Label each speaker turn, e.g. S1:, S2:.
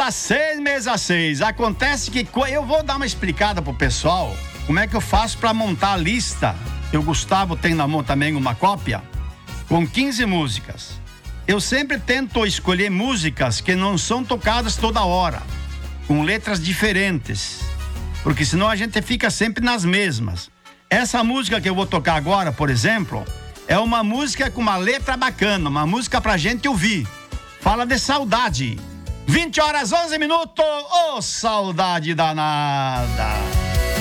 S1: mesa 6. Acontece que eu vou dar uma explicada pro pessoal como é que eu faço para montar a lista. O Gustavo tem na mão também uma cópia com 15 músicas. Eu sempre tento escolher músicas que não são tocadas toda hora, com letras diferentes, porque senão a gente fica sempre nas mesmas. Essa música que eu vou tocar agora, por exemplo, é uma música com uma letra bacana, uma música pra gente ouvir. Fala de saudade. 20 horas 11 minutos, ô saudade danada.